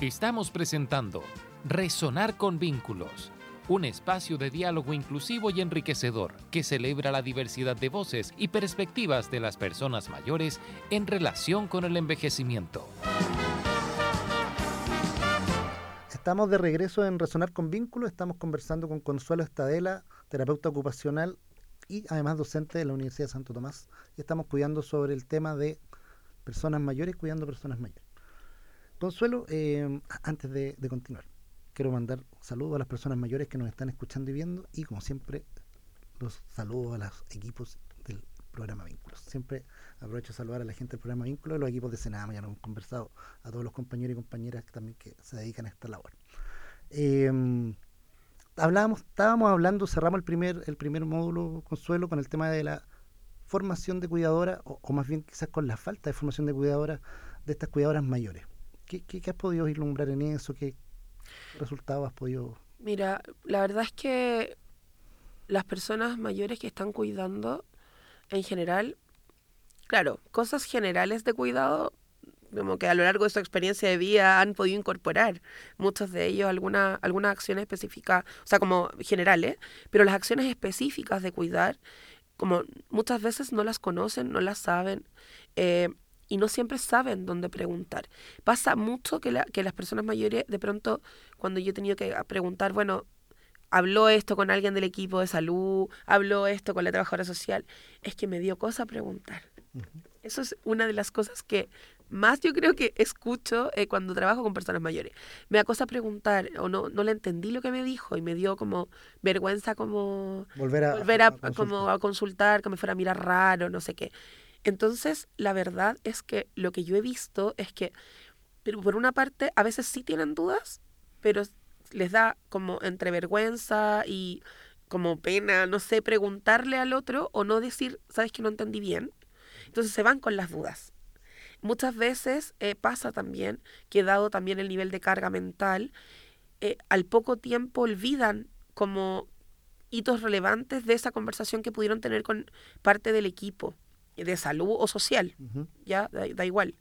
Estamos presentando Resonar con Vínculos, un espacio de diálogo inclusivo y enriquecedor que celebra la diversidad de voces y perspectivas de las personas mayores en relación con el envejecimiento. Estamos de regreso en Resonar con Vínculos. Estamos conversando con Consuelo Estadela, terapeuta ocupacional y además docente de la Universidad de Santo Tomás. Y estamos cuidando sobre el tema de personas mayores, cuidando personas mayores. Consuelo, antes de continuar, quiero mandar saludos a las personas mayores que nos están escuchando y viendo, y como siempre, los saludos a los equipos del programa Vínculos. Siempre aprovecho a saludar a la gente del programa Vínculos, a los equipos de Senama, ya nos hemos conversado, a todos los compañeros y compañeras también que se dedican a esta labor. Estábamos hablando, cerramos el primer módulo, Consuelo, con el tema de la formación de cuidadora, o más bien quizás con la falta de formación de cuidadora de estas cuidadoras mayores. ¿Qué has podido vislumbrar en eso? ¿Qué resultados has podido...? Mira, la verdad es que las personas mayores que están cuidando, en general, claro, cosas generales de cuidado, como que a lo largo de su experiencia de vida han podido incorporar muchos de ellos algunas acciones específicas, o sea, como generales, pero las acciones específicas de cuidar, como muchas veces no las conocen, no las saben, y no siempre saben dónde preguntar. Pasa mucho que las personas mayores, de pronto, cuando yo he tenido que preguntar, bueno, habló esto con alguien del equipo de salud, habló esto con la trabajadora social, es que me dio cosa preguntar. Uh-huh. Eso es una de las cosas que más yo creo que escucho cuando trabajo con personas mayores. Me da cosa preguntar, o no le entendí lo que me dijo, y me dio como vergüenza como volver a consultar, que me fuera a mirar raro, no sé qué. Entonces, la verdad es que lo que yo he visto es que, pero por una parte, a veces sí tienen dudas, pero les da como entre vergüenza y como pena, no sé, preguntarle al otro o no decir, ¿sabes que no entendí bien? Entonces se van con las dudas. Muchas veces pasa también que, dado también el nivel de carga mental, al poco tiempo olvidan como hitos relevantes de esa conversación que pudieron tener con parte del equipo de salud o social, uh-huh. ya da igual.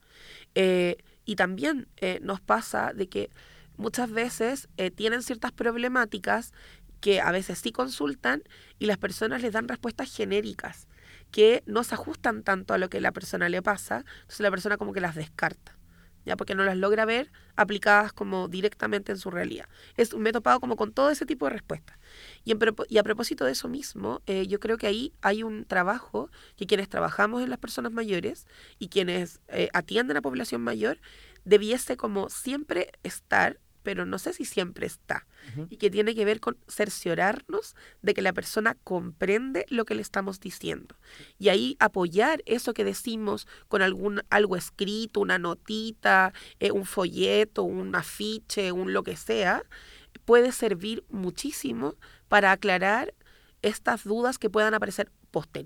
Y también nos pasa de que muchas veces tienen ciertas problemáticas que a veces sí consultan y las personas les dan respuestas genéricas que no se ajustan tanto a lo que a la persona le pasa, entonces la persona como que las descarta, ya, porque no las logra ver aplicadas como directamente en su realidad. Me he topado como con todo ese tipo de respuestas. Y a propósito de eso mismo, yo creo que ahí hay un trabajo que quienes trabajamos en las personas mayores y quienes atienden a la población mayor debiese como siempre estar, pero no sé si siempre está, Uh-huh. y que tiene que ver con cerciorarnos de que la persona comprende lo que le estamos diciendo. Y ahí apoyar eso que decimos con algo escrito, una notita, un folleto, un afiche, un lo que sea, puede servir muchísimo para aclarar estas dudas que puedan aparecer posteriormente.